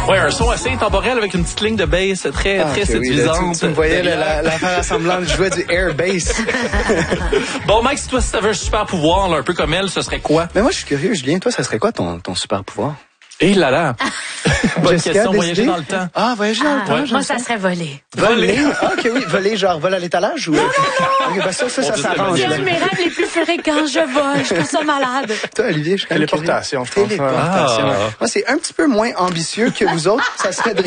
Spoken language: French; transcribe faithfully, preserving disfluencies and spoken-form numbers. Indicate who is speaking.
Speaker 1: Ouais, un son assez intemporel avec une petite ligne de bass très,
Speaker 2: ah,
Speaker 1: très
Speaker 2: okay,
Speaker 1: séduisante.
Speaker 2: Oui, là, tu, tu me voyais l'affaire assemblante, je jouais du air bass.
Speaker 1: Bon, Mike, si toi, si t'avais un super pouvoir, là, un peu comme elle, ce serait quoi?
Speaker 2: Mais moi, je suis curieux, Julien. Toi, ça serait quoi ton, ton super pouvoir?
Speaker 1: Eh là là! Bonne
Speaker 2: Jessica,
Speaker 1: question,
Speaker 2: décidé?
Speaker 1: voyager dans le temps.
Speaker 2: Ah, voyager dans le
Speaker 3: Ah,
Speaker 2: temps.
Speaker 3: ouais. Moi, ça serait voler.
Speaker 2: Voler? Ah, OK, oui. Voler, genre, vol à l'étalage ou... Non, non, non! OK, ben ça, ça, ça s'arrange.
Speaker 3: C'est un de mes rêves les plus fréquents. Je vole. Je trouve ça malade.
Speaker 2: Toi, Olivier, je suis quand même
Speaker 4: Téléportation, je pense.
Speaker 2: Téléportation.
Speaker 1: Ah.
Speaker 2: Moi, c'est un petit peu moins ambitieux que vous autres. Ça serait de